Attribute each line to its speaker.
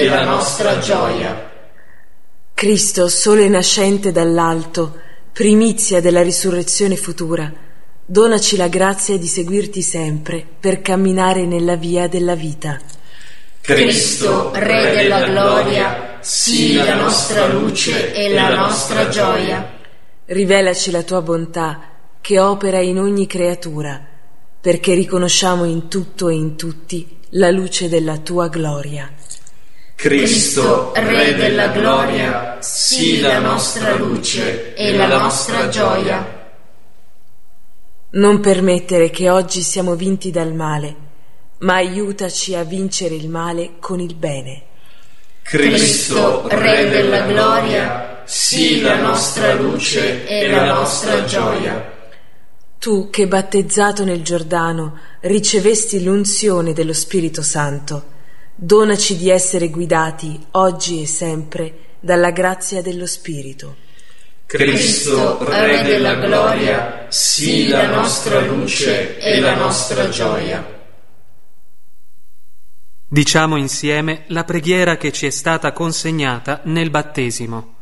Speaker 1: e la nostra gioia.
Speaker 2: Cristo, sole nascente dall'alto, primizia della risurrezione futura, donaci la grazia di seguirti sempre per camminare nella via della vita.
Speaker 1: Cristo, Re della gloria, sii la nostra luce e la nostra gioia.
Speaker 2: Rivelaci la tua bontà che opera in ogni creatura, perché riconosciamo in tutto e in tutti la luce della tua gloria.
Speaker 1: Cristo, Re della gloria, sii la nostra luce e la nostra gioia.
Speaker 2: Non permettere che oggi siamo vinti dal male, ma aiutaci a vincere il male con il bene.
Speaker 1: Cristo, Re della gloria, sii la nostra luce e la nostra gioia.
Speaker 2: Tu che battezzato nel Giordano ricevesti l'unzione dello Spirito Santo, donaci di essere guidati oggi e sempre dalla grazia dello Spirito.
Speaker 1: Cristo, Re della gloria, sii la nostra luce e la nostra gioia.
Speaker 3: Diciamo insieme la preghiera che ci è stata consegnata nel battesimo.